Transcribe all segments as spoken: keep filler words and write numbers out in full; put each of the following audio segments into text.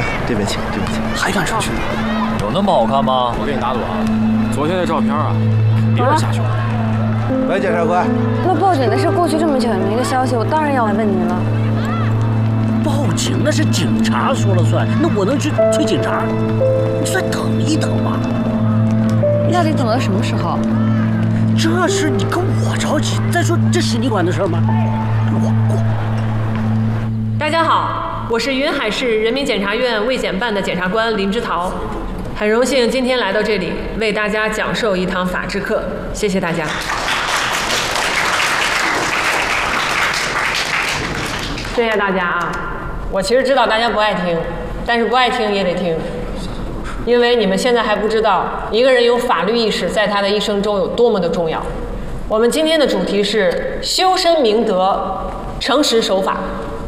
这边请，这边请。 还敢上去？ 有那么好看吗？ 我给你打赌啊，昨天那照片啊，别人瞎修。 喂，检察官。 那报警的事过去这么久也没个消息，我当然要来问您了。 报警那是警察说了算，那我能去催警察？你再等一等嘛。 那得等到什么时候？ 这事你跟我着急，再说这是你管的事吗？我过。 大家好，我是云海市人民检察院卫检办的检察官林之桃，很荣幸今天来到这里为大家讲授一堂法治课，谢谢大家。谢谢大家啊！我其实知道大家不爱听，但是不爱听也得听，因为你们现在还不知道一个人有法律意识在他的一生中有多么的重要。我们今天的主题是修身明德，诚实守法。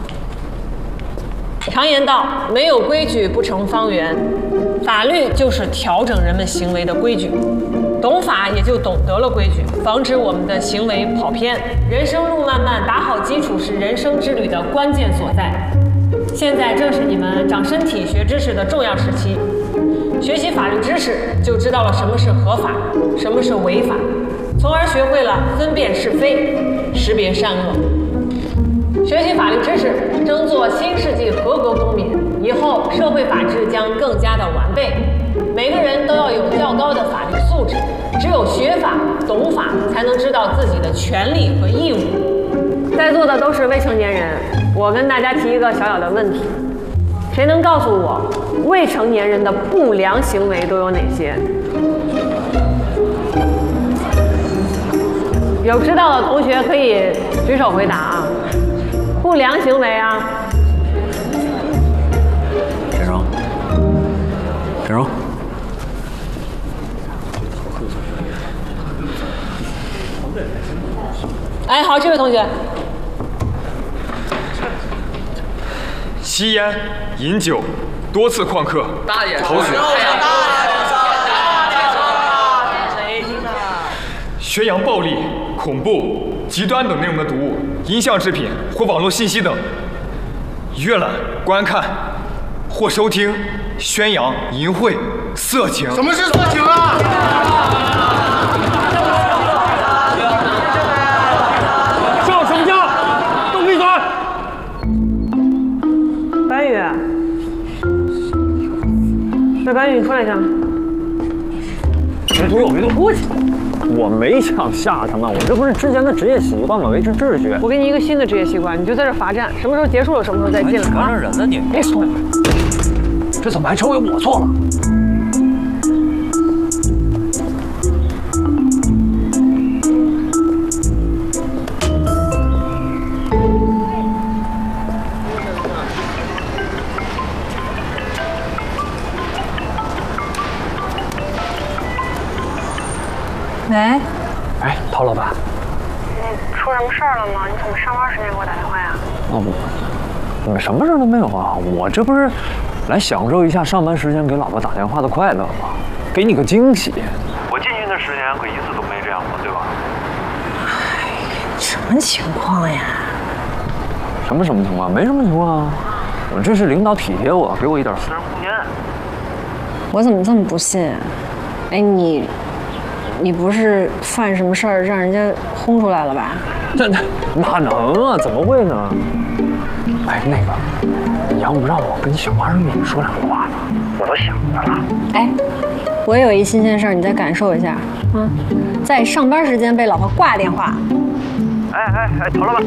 常言道，没有规矩不成方圆，法律就是调整人们行为的规矩。懂法也就懂得了规矩，防止我们的行为跑偏。人生路漫漫，打好基础是人生之旅的关键所在。现在正是你们长身体、学知识的重要时期。学习法律知识，就知道了什么是合法，什么是违法，从而学会了分辨是非，识别善恶。学习法律知识，争做新世纪合格公民，以后社会法治将更加的完备。每个人都要有较高的法律素质，只有学法、懂法，才能知道自己的权利和义务。在座的都是未成年人，我跟大家提一个小小的问题：谁能告诉我，未成年人的不良行为都有哪些？有知道的同学可以举手回答啊。不良行为啊！ 沈荣，沈荣。 哎，好，这位同学。 吸烟、饮酒、多次旷课、 大爷， 逃学、宣扬暴力、恐怖、极端等内容的读物、音像制品或网络信息等，阅览、观看或收听、宣扬、淫秽、色情。 什么是色情啊？ 上什么家？都闭嘴！ 白宇，这白宇，你出来一下。 别动！别动！ 出去！ 我没想吓他们，我这不是之前的职业习惯吗？维持秩序。 我给你一个新的职业习惯，你就在这罚站，什么时候结束了，什么时候再进来。 传染人了你！ 别动！这怎么还成为我错了？ 喂， 哎，陶老板， 你出什么事儿了吗？你怎么上班时间给我打电话呀？ 哦不，你们什么事都没有啊！我这不是来享受一下上班时间给老婆打电话的快乐吗？给你个惊喜。我进去的时间可一次都没这样过，对吧？ 哎，什么情况呀？ 什么什么情况？没什么情况啊！我这是领导体贴我，给我一点私人空间。 我怎么这么不信啊？哎，你。你不是犯什么事儿让人家轰出来了吧？ 这哪哪能啊？怎么会呢？哎，那个，你要不让我跟小花妹说两句话呢？我都想着了。 哎，我有一新鲜事儿，你再感受一下啊！在上班时间被老婆挂电话。 哎哎哎，陶老板，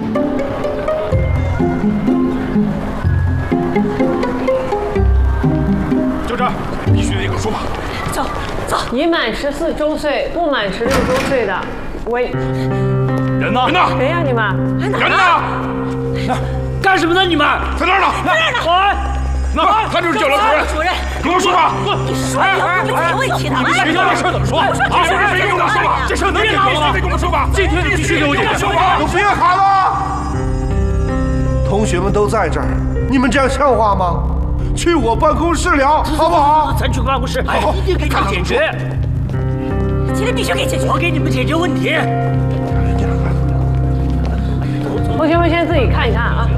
就这儿，必须得有个说法。 走走，已满十四周岁、不满十六周岁的违人呢？人呢？ 谁呀、啊、你们？ 人呢？ 那干什么呢？你们在那儿呢？ 在那儿呢？ 来，那他就是教导主任。 主任， 给我说话。 你说你要不解决问题呢？ 你学校的事怎么说？啊，谁给我说法？这事能解决吗？谁给我说法？今天你必须给我解决说法。 都别喊了！同学们都在这儿，你们这样像话吗？去我办公室聊，好不好？ 咱去办公室， 好， 一定给你们解决。今天必须给解决，我给你们解决问题。 同学们先自己看一看啊。